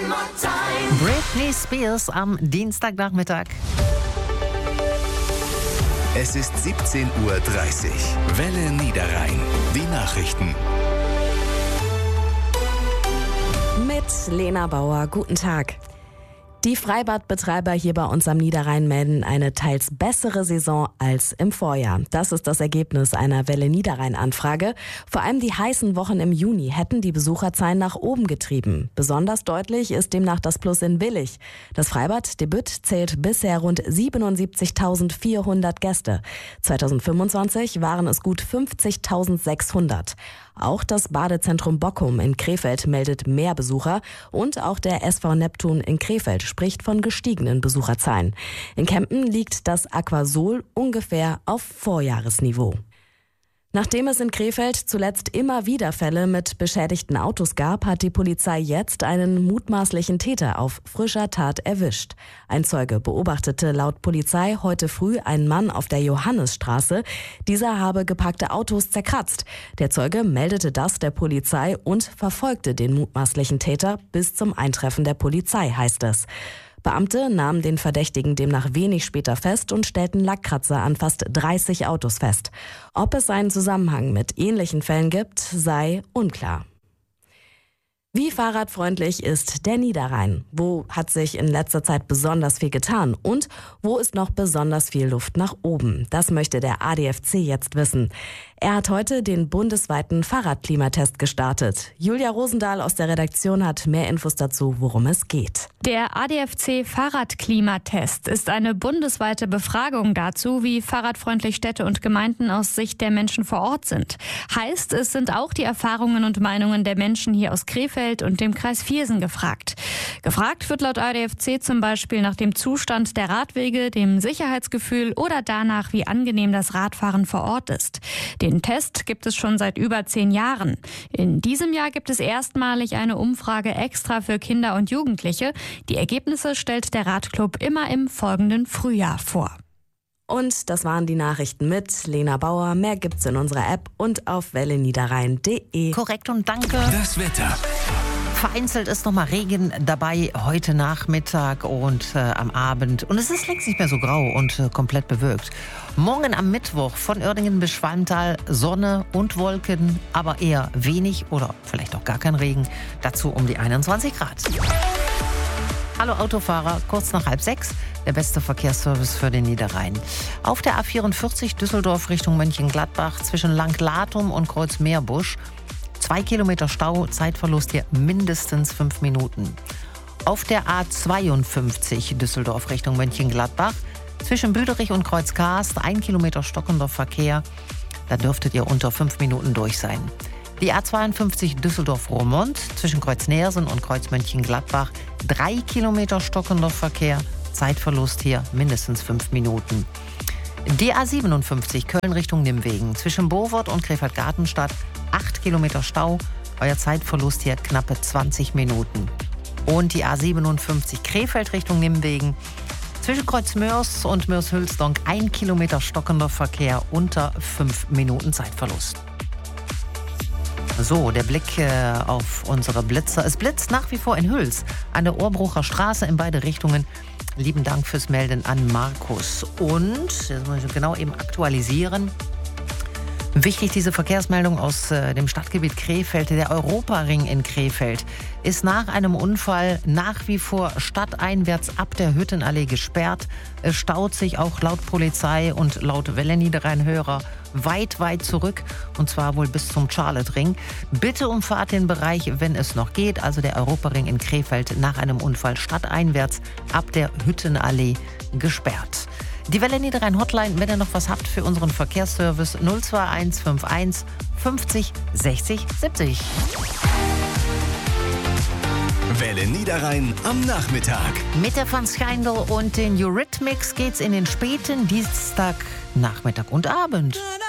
Britney Spears am Dienstagnachmittag. Es ist 17:30 Uhr. Welle Niederrhein. Die Nachrichten. Mit Lena Bauer, guten Tag. Die Freibadbetreiber hier bei uns am Niederrhein melden eine teils bessere Saison als im Vorjahr. Das ist das Ergebnis einer Welle Niederrhein-Anfrage. Vor allem die heißen Wochen im Juni hätten die Besucherzahlen nach oben getrieben. Besonders deutlich ist demnach das Plus in Willich. Das Freibad Debüt zählt bisher rund 77.400 Gäste. 2025 waren es gut 50.600. Auch das Badezentrum Bockum in Krefeld meldet mehr Besucher und auch der SV Neptun in Krefeld spricht von gestiegenen Besucherzahlen. In Kempen liegt das Aquasol ungefähr auf Vorjahresniveau. Nachdem es in Krefeld zuletzt immer wieder Fälle mit beschädigten Autos gab, hat die Polizei jetzt einen mutmaßlichen Täter auf frischer Tat erwischt. Ein Zeuge beobachtete laut Polizei heute früh einen Mann auf der Johannisstraße. Dieser habe geparkte Autos zerkratzt. Der Zeuge meldete das der Polizei und verfolgte den mutmaßlichen Täter bis zum Eintreffen der Polizei, heißt es. Beamte nahmen den Verdächtigen demnach wenig später fest und stellten Lackkratzer an fast 30 Autos fest. Ob es einen Zusammenhang mit ähnlichen Fällen gibt, sei unklar. Wie fahrradfreundlich ist der Niederrhein? Wo hat sich in letzter Zeit besonders viel getan? Und wo ist noch besonders viel Luft nach oben? Das möchte der ADFC jetzt wissen. Er hat heute den bundesweiten Fahrradklimatest gestartet. Julia Rosendahl aus der Redaktion hat mehr Infos dazu, worum es geht. Der ADFC Fahrradklimatest ist eine bundesweite Befragung dazu, wie fahrradfreundlich Städte und Gemeinden aus Sicht der Menschen vor Ort sind. Heißt, es sind auch die Erfahrungen und Meinungen der Menschen hier aus Krefeld und dem Kreis Viersen gefragt. Gefragt wird laut ADFC zum Beispiel nach dem Zustand der Radwege, dem Sicherheitsgefühl oder danach, wie angenehm das Radfahren vor Ort ist. Den Test gibt es schon seit über 10 Jahren. In diesem Jahr gibt es erstmalig eine Umfrage extra für Kinder und Jugendliche. Die Ergebnisse stellt der Radclub immer im folgenden Frühjahr vor. Und das waren die Nachrichten mit Lena Bauer. Mehr gibt's in unserer App und auf welleniederrhein.de. Korrekt und danke. Das Wetter. Vereinzelt ist noch mal Regen dabei heute Nachmittag und am Abend. Und es ist längst nicht mehr so grau und komplett bewölkt. Morgen am Mittwoch von Uerdingen bis Schwalmtal Sonne und Wolken, aber eher wenig oder vielleicht auch gar kein Regen. Dazu um die 21 Grad. Hallo Autofahrer, kurz nach 5:30, der beste Verkehrsservice für den Niederrhein. Auf der A44 Düsseldorf Richtung Mönchengladbach zwischen Langlatum und Kreuzmeerbusch 2 Kilometer Stau, Zeitverlust hier mindestens 5 Minuten. Auf der A52 Düsseldorf Richtung Mönchengladbach zwischen Büderich und Kreuzkarst 1 Kilometer stockender Verkehr. Da dürftet ihr unter 5 Minuten durch sein. Die A52 Düsseldorf-Rohrmond zwischen Kreuz-Neersen und Kreuz-Mönchengladbach 3 Kilometer stockender Verkehr. Zeitverlust hier mindestens 5 Minuten. Die A57 Köln Richtung Nimwegen zwischen Bovert und Krefeld-Gartenstadt 8 Kilometer Stau. Euer Zeitverlust hier knappe 20 Minuten. Und die A57 Krefeld Richtung Nimwegen zwischen Kreuz-Mörs und Mörs-Hülsdonk 1 Kilometer stockender Verkehr unter 5 Minuten Zeitverlust. So, der Blick auf unsere Blitzer. Es blitzt nach wie vor in Hüls an der Ohrbrucher Straße in beide Richtungen. Lieben Dank fürs Melden an Markus. Und, jetzt muss ich genau eben aktualisieren. Wichtig, diese Verkehrsmeldung aus dem Stadtgebiet Krefeld. Der Europaring in Krefeld ist nach einem Unfall nach wie vor stadteinwärts ab der Hüttenallee gesperrt. Es staut sich auch laut Polizei und laut Welle Niederrhein-Hörer weit zurück. Und zwar wohl bis zum Charlotte-Ring. Bitte umfahrt den Bereich, wenn es noch geht. Also der Europaring in Krefeld nach einem Unfall stadteinwärts ab der Hüttenallee gesperrt. Die Welle Niederrhein Hotline, wenn ihr noch was habt für unseren Verkehrsservice 02151 50 60 70. Welle Niederrhein am Nachmittag. Mit der Van Schijndel und den Eurythmics geht's in den späten Dienstagnachmittag und Abend.